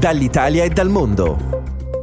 dall'Italia e dal mondo.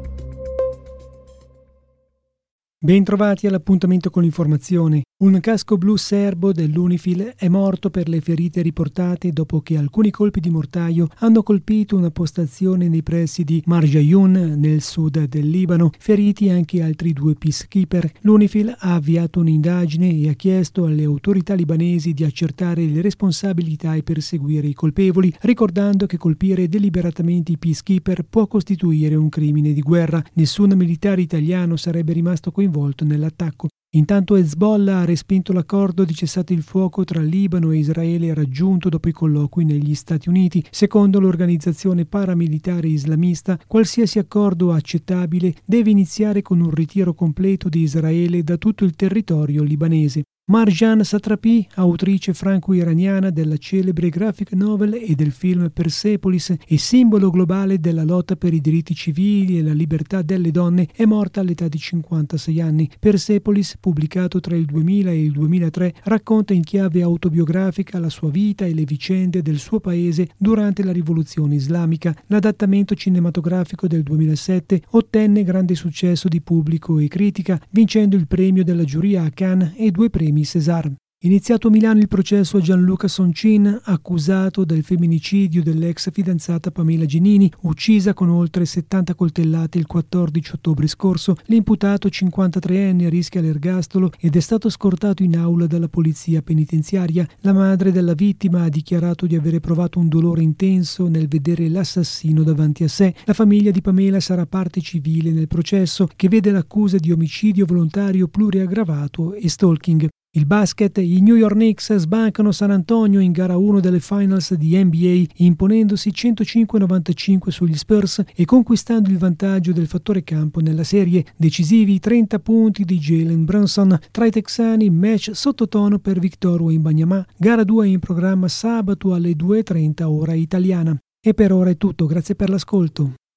Bentrovati all'appuntamento con l'informazione. Un casco blu serbo dell'UNIFIL è morto per le ferite riportate dopo che alcuni colpi di mortaio hanno colpito una postazione nei pressi di Marjayoun, nel sud del Libano, feriti anche altri 2 peacekeeper. L'UNIFIL ha avviato un'indagine e ha chiesto alle autorità libanesi di accertare le responsabilità e perseguire i colpevoli, ricordando che colpire deliberatamente i peacekeeper può costituire un crimine di guerra. Nessun militare italiano sarebbe rimasto coinvolto nell'attacco. Intanto Hezbollah ha respinto l'accordo di cessate il fuoco tra Libano e Israele raggiunto dopo i colloqui negli Stati Uniti. Secondo l'organizzazione paramilitare islamista, qualsiasi accordo accettabile deve iniziare con un ritiro completo di Israele da tutto il territorio libanese. Marjan Satrapi, autrice franco-iraniana della celebre graphic novel e del film Persepolis e simbolo globale della lotta per i diritti civili e la libertà delle donne, è morta all'età di 56 anni. Persepolis, pubblicato tra il 2000 e il 2003, racconta in chiave autobiografica la sua vita e le vicende del suo paese durante la rivoluzione islamica. L'adattamento cinematografico del 2007 ottenne grande successo di pubblico e critica, vincendo il premio della giuria a Cannes e 2 premi César. Iniziato a Milano il processo a Gianluca Soncin, accusato del femminicidio dell'ex fidanzata Pamela Genini, uccisa con oltre 70 coltellate il 14 ottobre scorso. L'imputato 53enne rischia l'ergastolo ed è stato scortato in aula dalla polizia penitenziaria. La madre della vittima ha dichiarato di avere provato un dolore intenso nel vedere l'assassino davanti a sé. La famiglia di Pamela sarà parte civile nel processo, che vede l'accusa di omicidio volontario pluriaggravato e stalking. Il basket, i New York Knicks sbancano San Antonio in gara 1 delle finals di NBA, imponendosi 105-95 sugli Spurs e conquistando il vantaggio del fattore campo nella serie. Decisivi 30 punti di Jalen Brunson. Tra i texani, match sottotono per Victor Wembanyama. Gara 2 in programma sabato alle 2:30 ora italiana. E per ora è tutto, grazie per l'ascolto.